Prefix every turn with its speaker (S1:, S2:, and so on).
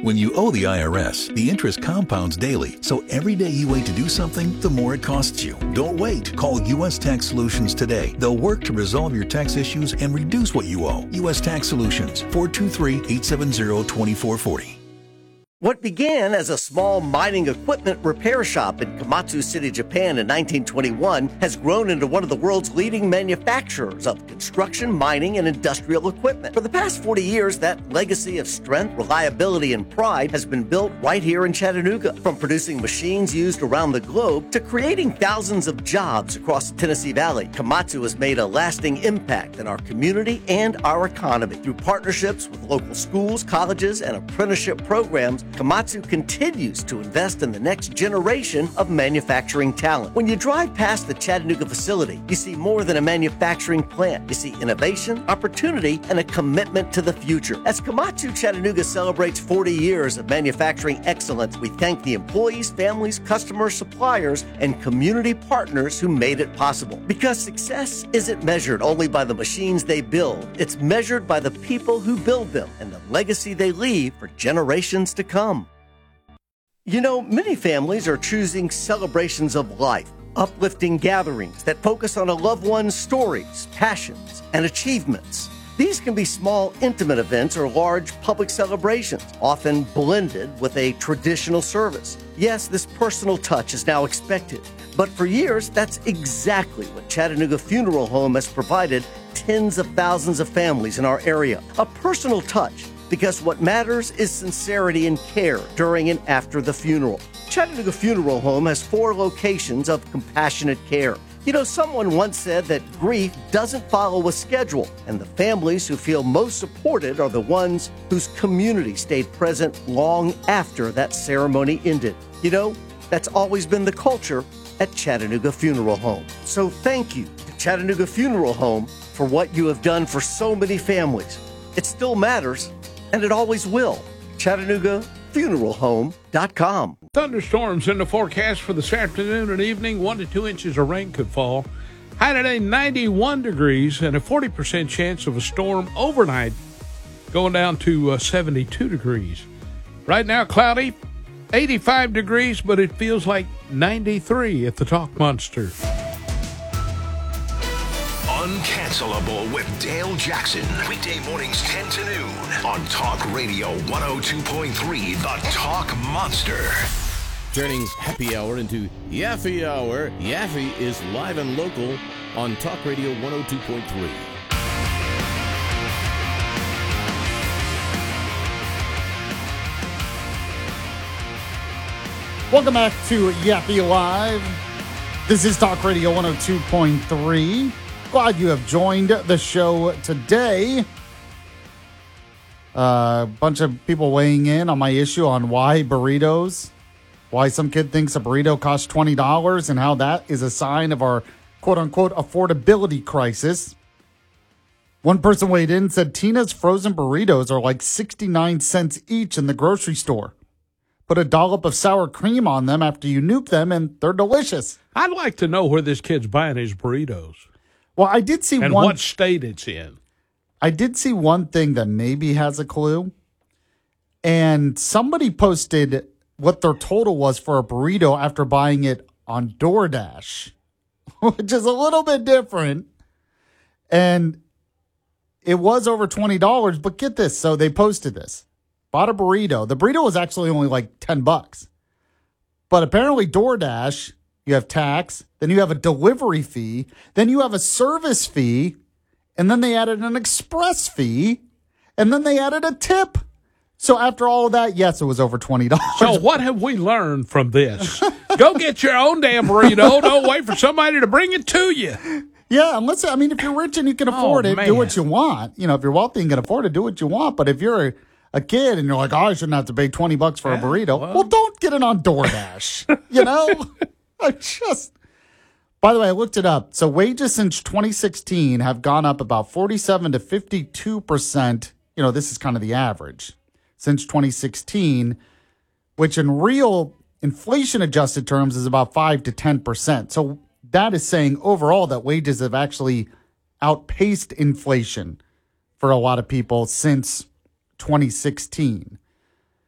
S1: When you owe the IRS, the interest compounds daily, so every day you wait to do something, the more it costs you. Don't wait. Call U.S. Tax Solutions today. They'll work to resolve your tax issues and reduce what you owe. U.S. Tax Solutions, 423-870-2440.
S2: What began as a small mining equipment repair shop in Komatsu City, Japan in 1921 has grown into one of the world's leading manufacturers of construction, mining, and industrial equipment. For the past 40 years, that legacy of strength, reliability, and pride has been built right here in Chattanooga. From producing machines used around the globe to creating thousands of jobs across the Tennessee Valley, Komatsu has made a lasting impact in our community and our economy. Through partnerships with local schools, colleges, and apprenticeship programs, Komatsu continues to invest in the next generation of manufacturing talent. When you drive past the Chattanooga facility, you see more than a manufacturing plant. You see innovation, opportunity, and a commitment to the future. As Komatsu Chattanooga celebrates 40 years of manufacturing excellence, we thank the employees, families, customers, suppliers, and community partners who made it possible. Because success isn't measured only by the machines they build, it's measured by the people who build them and the legacy they leave for generations to come. You know, many families are choosing celebrations of life, uplifting gatherings that focus on a loved one's stories, passions, and achievements. These can be small, intimate events or large public celebrations, often blended with a traditional service. Yes, this personal touch is now expected, but for years, that's exactly what Chattanooga Funeral Home has provided tens of thousands of families in our area. A personal touch, because what matters is sincerity and care during and after the funeral. Chattanooga Funeral Home has 4 locations of compassionate care. You know, someone once said that grief doesn't follow a schedule, and the families who feel most supported are the ones whose community stayed present long after that ceremony ended. You know, that's always been the culture at Chattanooga Funeral Home. So thank you to Chattanooga Funeral Home for what you have done for so many families. It still matters, and it always will. ChattanoogaFuneralHome.com.
S3: Thunderstorms in the forecast for this afternoon and evening. 1 to 2 inches of rain could fall. High today 91 degrees and a 40% chance of a storm overnight, going down to 72 degrees. Right now cloudy, 85 degrees, but it feels like 93 at the Talk Monster.
S4: Uncancelable with Dale Jackson. Weekday mornings 10 to noon on Talk Radio 102.3, The Talk Monster.
S5: Turning happy hour into Yaffee Hour. Yaffee is live and local on Talk Radio 102.3.
S6: Welcome back to Yappy Live. This is Talk Radio 102.3. Glad you have joined the show today. A bunch of people weighing in on my issue on why some kid thinks a burrito costs $20 and how that is a sign of our quote-unquote affordability crisis. One person weighed in and said Tina's frozen burritos are like 69 cents each in the grocery store. Put a dollop of sour cream on them after you nuke them, and they're delicious.
S3: I'd like to know where this kid's buying his burritos.
S6: Well, I did see
S3: and what state it's in.
S6: I did see one thing that maybe has a clue. And somebody posted what their total was for a burrito after buying it on DoorDash, which is a little bit different. And it was over $20, but get this. So they posted this. Bought a burrito. The burrito was actually only like $10. But apparently DoorDash, you have tax, then you have a delivery fee, then you have a service fee, and then they added an express fee, and then they added a tip. So after all of that, yes, it was over $20.
S3: So what have we learned from this? Go get your own damn burrito. Don't wait for somebody to bring it to you.
S6: Yeah, unless, I mean, if you're rich and you can afford it, do what you want. You know, if you're wealthy and can afford it, do what you want. But if you're a kid and you're like, oh, I shouldn't have to pay $20 for a burrito, well, don't get it on DoorDash. You know? By the way, I looked it up. So wages since 2016 have gone up about 47 to 52%. You know, this is kind of the average since 2016, which in real inflation adjusted terms is about 5 to 10%. So that is saying overall that wages have actually outpaced inflation for a lot of people since 2016.